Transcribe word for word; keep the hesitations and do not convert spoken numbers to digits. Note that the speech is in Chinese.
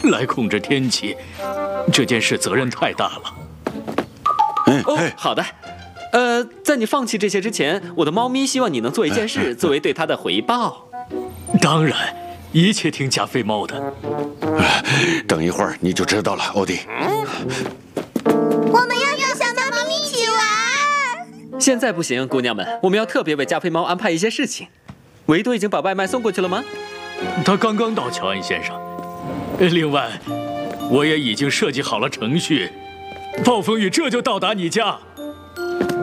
来控制天气，这件事责任太大了。 哦，好的。呃，在你放弃这些之前，我的猫咪希望你能做一件事，作为对它的回报。 当然，一切听加菲猫的。 等一会儿你就知道了，欧弟。 我们要跟小猫咪一起玩。 现在不行，姑娘们，我们要特别为加菲猫安排一些事情。维多已经把外卖送过去了吗？ 他刚刚到，乔恩先生。另外，我也已经设计好了程序，暴风雨这就到达你家。